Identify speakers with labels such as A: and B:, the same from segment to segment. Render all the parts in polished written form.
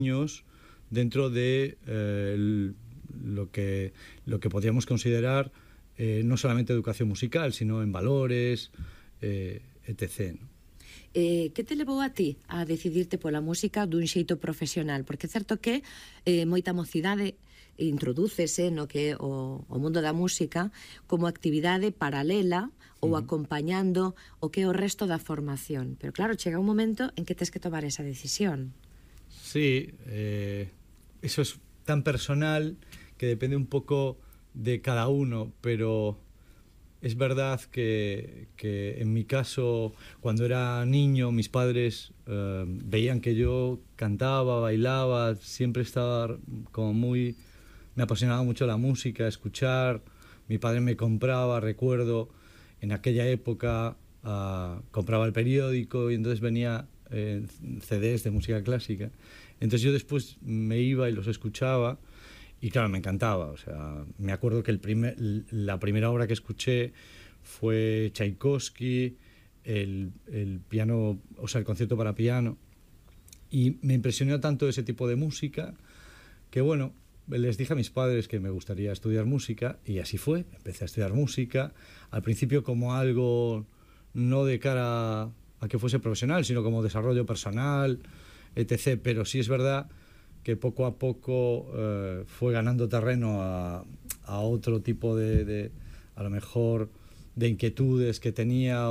A: niños dentro de lo que podríamos considerar no solamente educación musical, sino en valores, etc., ¿no?
B: Que te levou a ti a decidirte pola música dun xeito profesional? Porque é certo que moita mocidade introdúcese no que é o mundo da música como actividade paralela ou acompañando o que é o resto da formación. Pero claro, chega un momento en que tens que tomar esa decisión.
A: Sí, eso es tan personal que depende un poco de cada uno, pero es verdad que en mi caso, cuando era niño, mis padres veían que yo cantaba, bailaba, siempre estaba como muy... Me apasionaba mucho la música, escuchar. Mi padre me compraba, recuerdo, en aquella época compraba el periódico y entonces venía CDs de música clásica. Entonces yo después me iba y los escuchaba. Y claro, me encantaba, o sea, me acuerdo que la primera obra que escuché fue Tchaikovsky, el piano, o sea, el concierto para piano, y me impresionó tanto ese tipo de música que, bueno, les dije a mis padres que me gustaría estudiar música, y así fue. Empecé a estudiar música, al principio como algo no de cara a que fuese profesional, sino como desarrollo personal, etc., pero sí es verdad que poco a poco fue ganando terreno a otro tipo de a lo mejor de inquietudes que tenía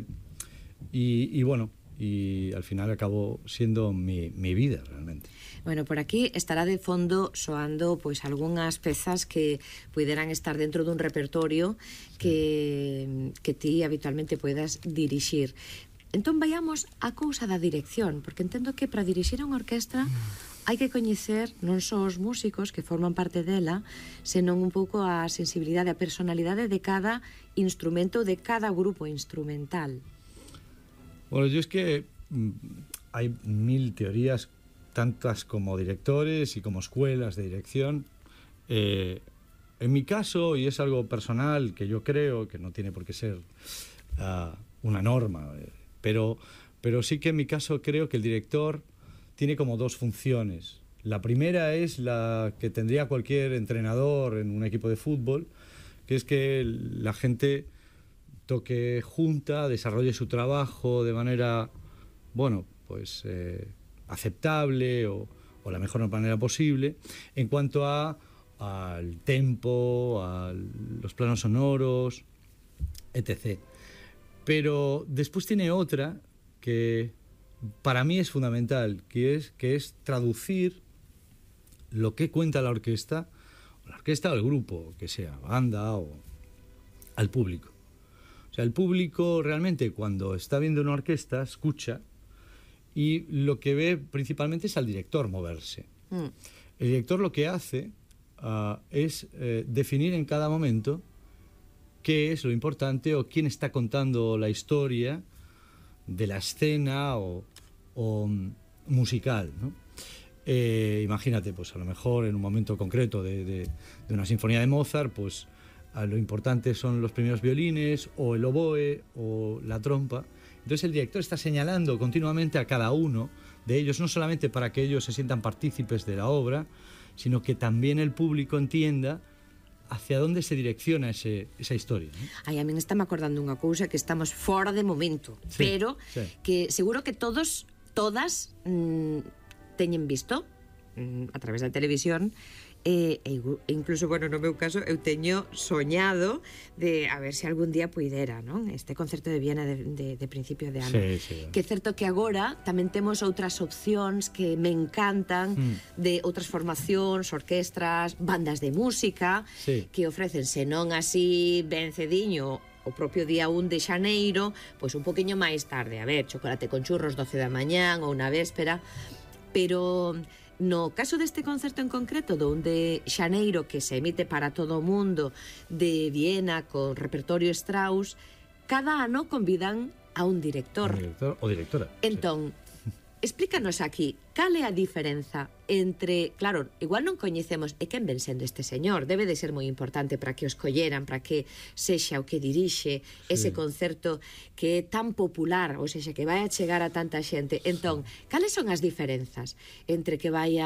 A: y bueno, y al final acabó siendo mi vida realmente.
B: Bueno, por aquí estará de fondo soando pois algunhas pezas que puderan estar dentro dun repertorio que ti habitualmente poidas dirixir. Entón vayamos á cousa da dirección, porque entendo que para dirixir a unha orquestra hai que coñecer non só os músicos que forman parte dela, senón un pouco a sensibilidade, a personalidade de cada instrumento, de cada grupo instrumental.
A: Bueno, yo es que hay 1000 teorías, tantas como directores y como escuelas de dirección. En mi caso, y es algo personal que yo creo que no tiene por qué ser una norma, pero sí que en mi caso creo que el director tiene como dos funciones. La primera es la que tendría cualquier entrenador en un equipo de fútbol, que es que la gente toque junta, desarrolle su trabajo de manera, bueno, pues aceptable o la mejor manera posible, en cuanto al tempo, a los planos sonoros, etc. Pero después tiene otra que para mí es fundamental, que es traducir lo que cuenta la orquesta o el grupo, que sea banda o al público. O sea, el público realmente cuando está viendo una orquesta escucha y lo que ve principalmente es al director moverse. El director lo que hace es definir en cada momento qué es lo importante o quién está contando la historia de la escena o musical, ¿no? Imagínate, pues a lo mejor en un momento concreto de una sinfonía de Mozart, pues lo importante son los primeros violines o el oboe o la trompa. Entonces el director está señalando continuamente a cada uno de ellos, no solamente para que ellos se sientan partícipes de la obra, sino que también el público entienda hacia dónde se direcciona esa historia, ¿no?
B: Ai, a min está me acordando unha cousa que estamos fora de momento, sí, pero sí, que seguro que todas teñen visto a través da televisión, e incluso, bueno, no meu caso eu teño soñado de a ver se algún día puidera, non? Este concerto de Viena de principio de ano.
A: Sí.
B: Que é certo que agora tamén temos outras opcións que me encantan, de outras formacións, orquestras, bandas de música,
A: sí,
B: que ofrecen, senón así ben cediño o propio día 1 de xaneiro, pois un poquinho máis tarde, a ver, chocolate con churros 12 da mañán ou na véspera, pero no caso deste concerto en concreto do 1 de xaneiro, que se emite para todo o mundo, de Viena con repertorio Strauss, cada ano convidan a un director.
A: Un director o directora.
B: Entón, explícanos aquí, cal é a diferenza entre, claro, igual non coñecemos, e quen ven sendo este señor, debe de ser moi importante para que os colleran, para que sexa o que dirixe ese concerto que é tan popular, ou sexa, que vai a chegar a tanta xente. Entón, cales son as diferenzas entre que vai